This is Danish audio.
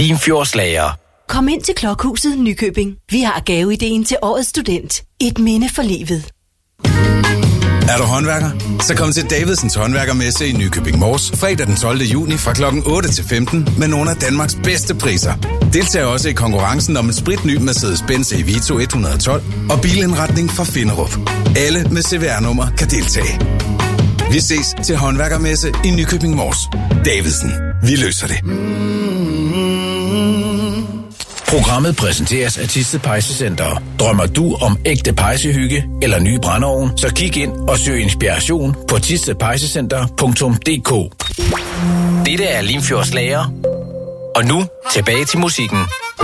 Limfjordslager. Kom ind til Klokhuset Nykøbing. Vi har gaveideen til årets student. Et minde for livet. Er du håndværker? Så kom til Davidsens Håndværkermesse i Nykøbing Mors fredag den 12. juni fra kl. 8 til 15 med nogle af Danmarks bedste priser. Deltag også i konkurrencen om en spritny Mercedes-Benz Evito 112 og bilindretning fra Finderup. Alle med CVR-nummer kan deltage. Vi ses til Håndværkermesse i Nykøbing Mors. Davidsen. Vi løser det. Programmet præsenteres af Thisted Pejsecenter. Drømmer du om ægte pejsehygge eller ny brændeovn, så kig ind og søg inspiration på thistedpejsecenter.dk. Dette er Limfjordslager. Og nu tilbage til musikken.